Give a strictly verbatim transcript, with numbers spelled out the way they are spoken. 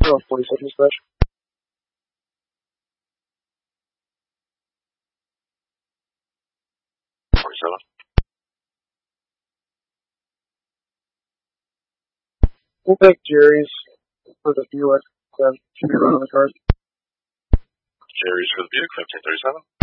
Oh, forty-seven dispatch. forty-seven. We'll take Jerry's for the Buick. That should be running on the card. Jerry's for the Buick, fifteen thirty-seven.